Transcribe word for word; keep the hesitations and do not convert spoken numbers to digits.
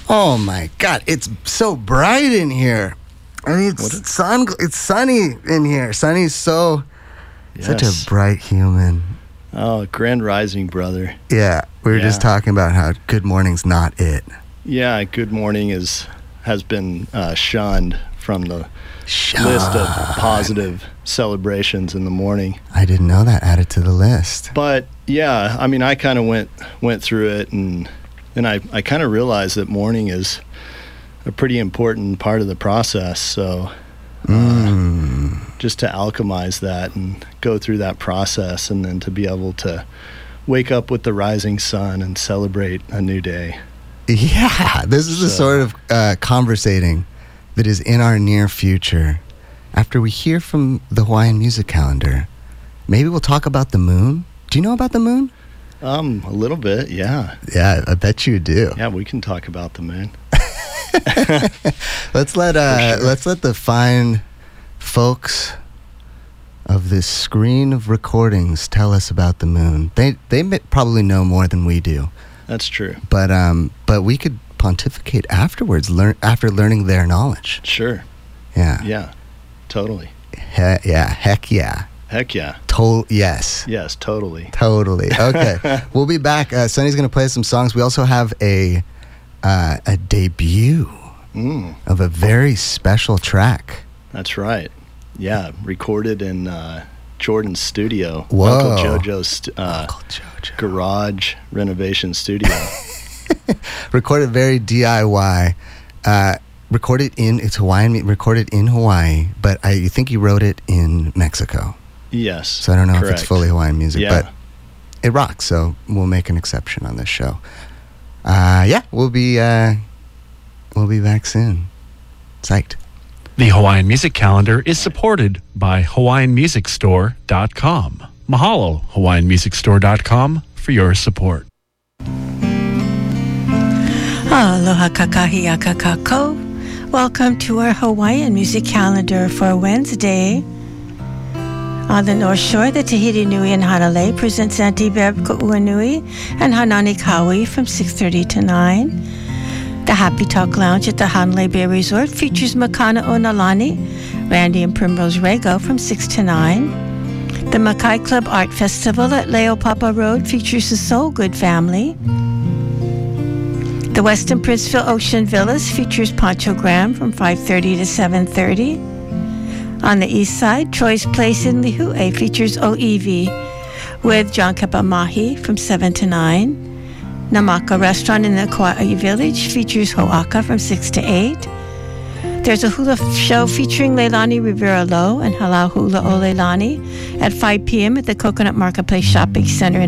Oh my God, it's so bright in here. I mean, it's a, sun. It's sunny in here. Sunny's so yes. such a bright human. Oh, grand rising, brother. Yeah, we were yeah. just talking about how good morning's not it. Yeah, good morning is has been uh, shunned from the shunned. list of positive celebrations in the morning. I didn't know that added to the list. But yeah, I mean, I kind of went went through it, and and I I kind of realized that morning is a pretty important part of the process. So. Mm. Uh, just to alchemize that and go through that process, and then to be able to wake up with the rising sun and celebrate a new day. Yeah, this is so. the sort of uh, conversating that is in our near future. After we hear from the Hawaiian Music Calendar, maybe we'll talk about the moon. Do you know about the moon? Um, a little bit, yeah. Yeah, I bet you do. Yeah, we can talk about the moon. let's let uh, sure. let's let the fine folks of this screen of recordings tell us about the moon. They they probably know more than we do. That's true. But um, but we could pontificate afterwards, learn after learning their knowledge. Sure. Yeah. Yeah. Totally. He- yeah. Heck yeah. Heck yeah. To- yes. Yes. Totally. Totally. Okay. We'll be back. Uh, Sunny's gonna play some songs. We also have a. Uh, a debut mm. of a very special track. That's right. Yeah, recorded in uh, Jordan's studio. Whoa. Uncle Jojo's st- uh, Uncle Jojo. garage renovation studio. Recorded very D I Y. Uh, recorded in, it's Hawaiian, recorded in Hawaii, but I think he wrote it in Mexico. Yes. So I don't know correct. if it's fully Hawaiian music, yeah. but it rocks, so we'll make an exception on this show. Uh, yeah, we'll be uh, we'll be back soon. Psyched. The Hawaiian Music Calendar is supported by Hawaiian Music Store dot com. Mahalo, Hawaiian Music Store dot com, for your support. Aloha kakahi akakako. Welcome to our Hawaiian Music Calendar for Wednesday. On the North Shore, the Tahiti Nui in Hanalei presents Auntie Beb Ko'uanui and Hanani Kawi from six thirty to nine. The Happy Talk Lounge at the Hanalei Bay Resort features Makana Onalani, Randy and Primrose Rego from six to nine. The Makai Club Art Festival at Leo Papa Road features the Soul Good family. The Westin Princeville Ocean Villas features Pancho Graham from five thirty to seven thirty. On the east side, Troy's Place in Lihue features O E V with John Kapamahi from seven to nine. Namaka Restaurant in the Kauai Village features Ho'aka from six to eight. There's a hula show featuring Leilani Rivera Lowe and Halau Hula o Leilani at five p.m. at the Coconut Marketplace Shopping Center in